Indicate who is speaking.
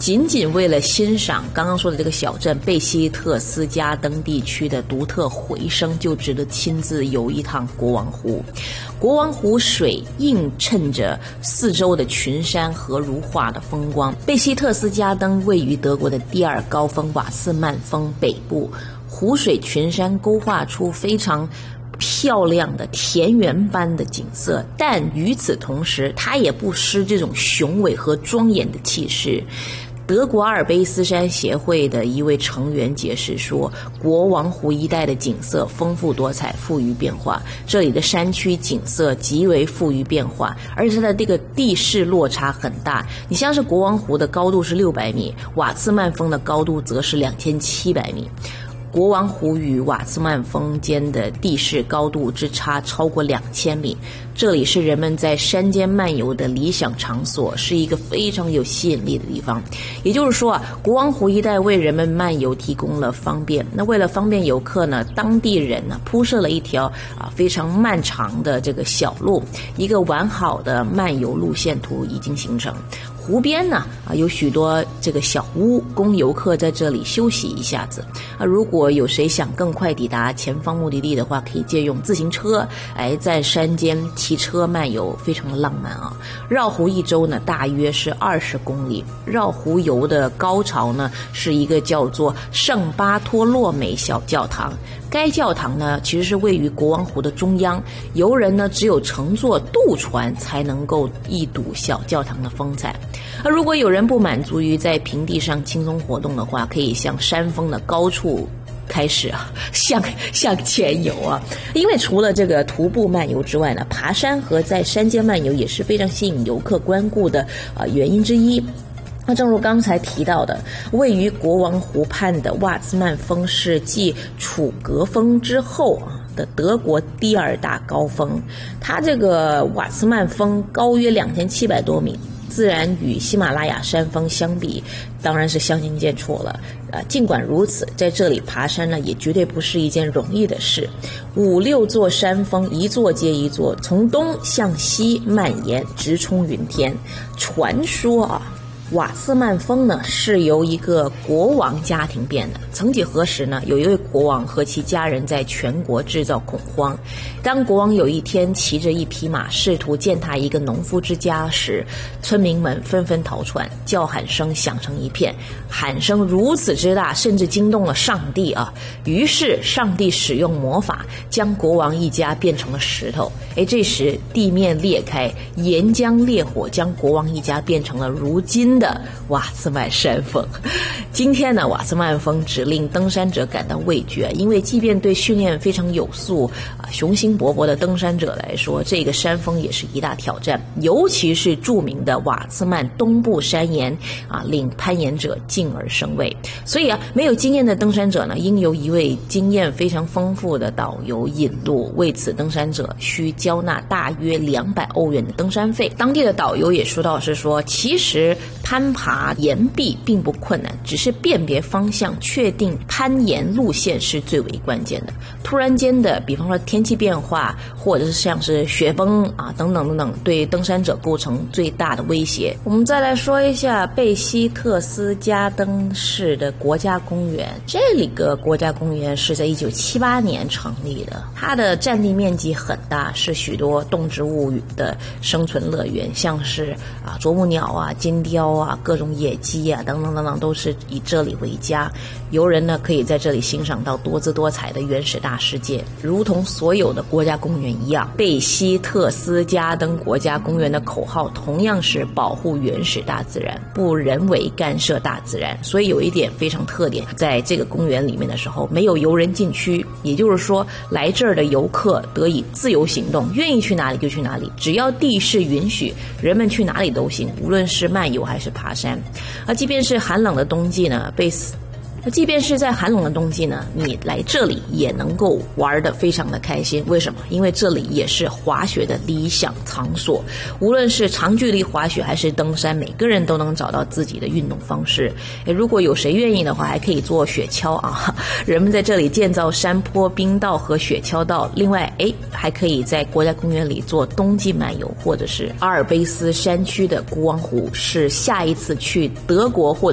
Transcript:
Speaker 1: 仅仅为了欣赏刚刚说的这个小镇贝希特斯加登地区的独特回声，就值得亲自游一趟国王湖。国王湖水映衬着四周的群山和如画的风光。贝希特斯加登位于德国的第二高峰瓦茨曼峰北部，湖水群山勾画出非常漂亮的田园般的景色，但与此同时它也不失这种雄伟和庄严的气势。德国阿尔卑斯山协会的一位成员解释说，国王湖一带的景色丰富多彩，富于变化，这里的山区景色极为富于变化，而且它的这个地势落差很大。你像是国王湖的高度是600米，瓦茨曼峰的高度则是2700米。国王湖与瓦茨曼峰间的地势高度之差超过2000米，这里是人们在山间漫游的理想场所，是一个非常有吸引力的地方。也就是说国王湖一带为人们漫游提供了方便。那为了方便游客呢，当地人呢铺设了一条非常漫长的这个小路，一个完好的漫游路线图已经形成。湖边呢有许多这个小屋，供游客在这里休息一下子。如果有谁想更快抵达前方目的地的话，可以借用自行车在山间骑车漫游，非常的浪漫啊。绕湖一周呢大约是20公里。绕湖游的高潮呢是一个叫做圣巴托洛美小教堂，该教堂呢其实是位于国王湖的中央，游人呢只有乘坐渡船才能够一睹小教堂的风采。如果有人不满足于在平地上轻松活动的话，可以向山峰的高处开始向前游啊。因为除了这个徒步漫游之外呢，爬山和在山间漫游也是非常吸引游客关顾的原因之一。那正如刚才提到的，位于国王湖畔的瓦茨曼峰是继楚格峰之后的德国第2大高峰。它这个瓦茨曼峰高约2700多米，自然与喜马拉雅山峰相比当然是相形见绌了。尽管如此，在这里爬山呢也绝对不是一件容易的事。5-6座山峰一座接一座，从东向西蔓延，直冲云天。传说瓦茨曼峰呢是由一个国王家庭变的。曾几何时呢，有一位国王和其家人在全国制造恐慌。当国王有一天骑着一匹马试图践踏一个农夫之家时，村民们纷纷逃窜，叫喊声响成一片，喊声如此之大，甚至惊动了上帝于是上帝使用魔法将国王一家变成了石头。这时地面裂开，岩浆烈火将国王一家变成了如今的瓦茨曼山峰。今天呢，瓦茨曼峰只令登山者感到畏惧，因为即便对训练非常有素雄心勃勃的登山者来说，这个山峰也是一大挑战。尤其是著名的瓦茨曼东部山岩令攀岩者敬而生畏。所以没有经验的登山者呢，应由一位经验非常丰富的导游引路。为此，登山者需交纳大约200欧元的登山费。当地的导游也说到是说，其实攀爬岩壁并不困难，只是辨别方向，确定攀岩路线是最为关键的。突然间的，比方说天气变化，或者是像是雪崩等等等等，对登山者构成最大的威胁。我们再来说一下贝希特斯加登市的国家公园。这个国家公园是在1978年成立的，它的占地面积很大，是许多动植物的生存乐园，像是啄木鸟金雕各种野鸡等等等等，都是以这里为家。游人呢可以在这里欣赏到多姿多彩的原始大世界。如同所有的国家公园一样，贝希特斯加登国家公园的口号同样是保护原始大自然，不人为干涉大自然。所以有一点非常特点，在这个公园里面的时候没有游人禁区，也就是说来这儿的游客得以自由行动，愿意去哪里就去哪里，只要地势允许，人们去哪里都行，无论是漫游还是爬山。即便是寒冷的冬季呢，即便是在寒冷的冬季呢，你来这里也能够玩得非常的开心。为什么？因为这里也是滑雪的理想场所。无论是长距离滑雪还是登山，每个人都能找到自己的运动方式。如果有谁愿意的话，还可以做雪橇人们在这里建造山坡冰道和雪橇道。另外还可以在国家公园里做冬季漫游，或者是阿尔卑斯山区的国王湖是下一次去德国或